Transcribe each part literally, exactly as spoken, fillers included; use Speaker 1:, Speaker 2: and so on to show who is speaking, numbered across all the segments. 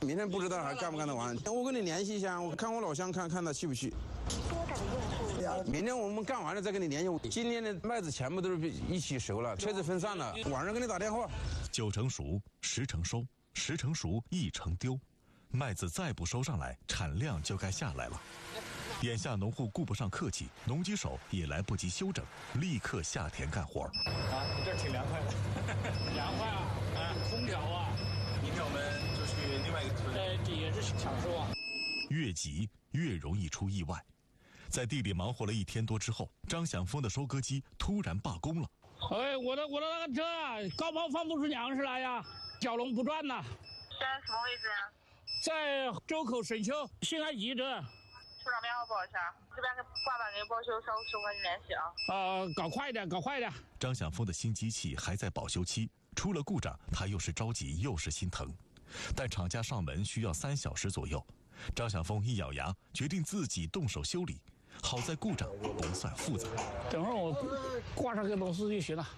Speaker 1: 明天不知道还干不干得完。我跟你联系一下，我看我老乡看看他去不去。明天我们干完了再跟你联系。今天的麦子全部都是一起熟了，车子分散了，晚上给你打电话。
Speaker 2: 九成熟，十成收，十成熟一成丢。麦子再不收上来，产量就该下来了。眼下农户顾不上客气，农机手也来不及休整，立刻下田干活。
Speaker 3: 啊，这儿挺凉快的，
Speaker 4: 凉快啊！啊，空调啊！
Speaker 3: 明天我们就去另外一个村。
Speaker 4: 呃，这也是抢收啊。
Speaker 2: 越急越容易出意外。在地里忙活了一天多之后，张享峰的收割机突然罢工了。
Speaker 4: 哎，我的我的那个车啊，高抛放不出粮食来呀，蛟龙不转呐。
Speaker 5: 在什么位置啊？
Speaker 4: 在周口沈丘新安集这。
Speaker 5: 出账编号报一下，这边给挂板给报修，稍后十五和你联系啊。
Speaker 4: 呃，搞快一点，搞快一点。
Speaker 2: 张享峰的新机器还在保修期，出了故障，他又是着急又是心疼。但厂家上门需要三小时左右，张享峰一咬牙，决定自己动手修理。好在故障不算复杂，
Speaker 4: 等会儿我挂上个螺丝就行了。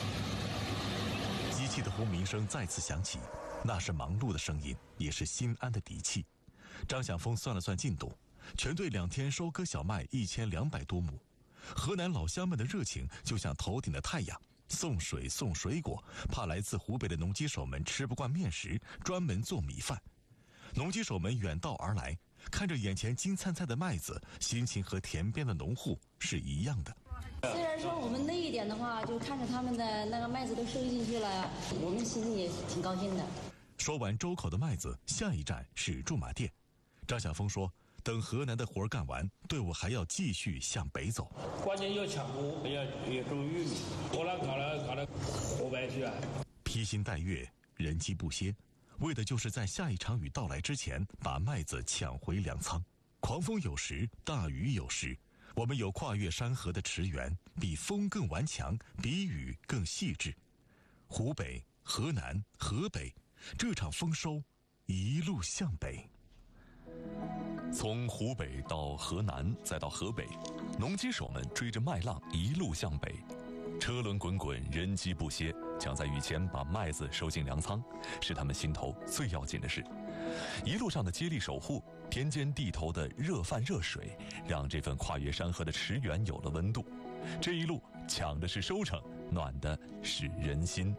Speaker 2: 机器的轰鸣声再次响起，那是忙碌的声音，也是心安的底气。张享峰算了算进度，全队两天收割小麦一千两百多亩。河南老乡们的热情就像头顶的太阳，送水送水果，怕来自湖北的农机手们吃不惯面食，专门做米饭。农机手们远道而来，看着眼前金灿灿的麦子，心情和田边的农户是一样的。
Speaker 6: 虽然说我们累一点的话，就看着他们的那个麦子都收进去了，我们心里也挺高兴的。
Speaker 2: 说完周口的麦子，下一站是驻马店。张晓峰说，等河南的活干完，队伍还要继续向北走。
Speaker 4: 关键要抢谷，要要种玉米，后来搞了搞了湖北去啊。
Speaker 2: 披星戴月，人机不歇，为的就是在下一场雨到来之前，把麦子抢回粮仓。狂风有时，大雨有时，我们有跨越山河的驰援，比风更顽强，比雨更细致。湖北、河南、河北，这场丰收一路向北。
Speaker 7: 从湖北到河南，再到河北，农机手们追着麦浪一路向北，车轮滚滚，人机不歇，想在雨前把麦子收进粮仓，是他们心头最要紧的事。一路上的接力守护，田间地头的热饭热水，让这份跨越山河的驰援有了温度。这一路抢的是收成，暖的是人心。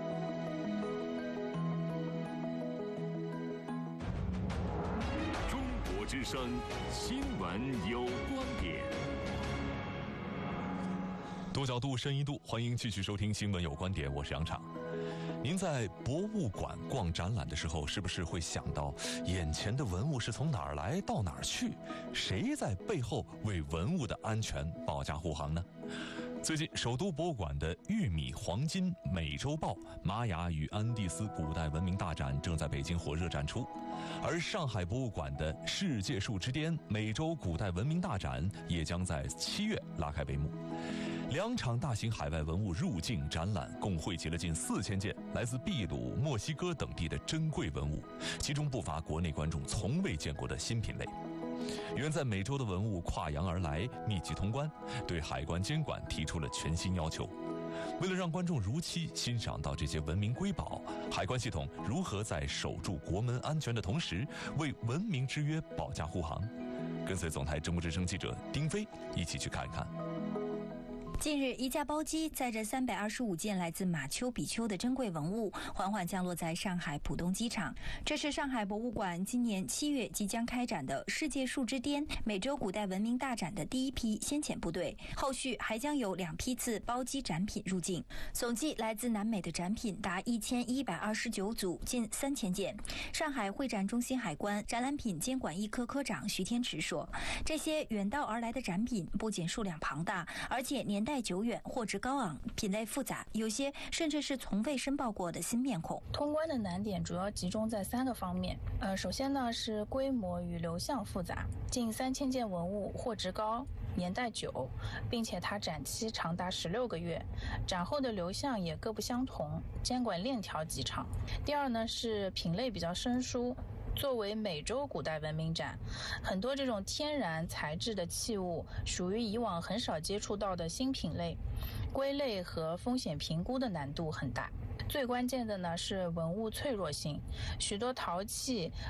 Speaker 8: 之声新闻有观点，
Speaker 7: 多角度深一度，欢迎继续收听新闻有观点，我是杨昶。您在博物馆逛展览的时候，是不是会想到眼前的文物是从哪儿来到哪儿去？谁在背后为文物的安全保驾护航呢？最近，首都博物馆的玉米、黄金、美洲豹、玛雅与安第斯古代文明大展正在北京火热展出，而上海博物馆的世界树之巅美洲古代文明大展也将在七月拉开帷幕。两场大型海外文物入境展览共汇集了近四千件来自秘鲁、墨西哥等地的珍贵文物，其中不乏国内观众从未见过的新品类。远在美洲的文物跨洋而来，密集通关，对海关监管提出了全新要求。为了让观众如期欣赏到这些文明瑰宝，海关系统如何在守住国门安全的同时，为文明之约保驾护航？跟随总台中国之声记者丁飞一起去看看。
Speaker 9: 近日，一架包机载着三百二十五件来自马丘比丘的珍贵文物，缓缓降落在上海浦东机场。这是上海博物馆今年七月即将开展的世界树之巅美洲古代文明大展的第一批先遣部队，后续还将有两批次包机展品入境。总计来自南美的展品达一千一百二十九组，近三千件。上海会展中心海关展览品监管一科科长徐天池说，这些远道而来的展品不仅数量庞大，而且年代久远，货值高昂，品类复杂，有些甚至是从未申报过的新面孔。
Speaker 10: 通关的难点主要集中在三个方面。呃，首先呢是规模与流向复杂，近三千件文物，货值高，年代久，并且它展期长达十六个月，展后的流向也各不相同，监管链条极长。第二呢是品类比较生疏。作为美洲古代文明展，很多这种天然材质的器物属于以往很少接触到的新品类，归类和风险评估的难度很大。最关键的呢是文物脆弱性，许多陶器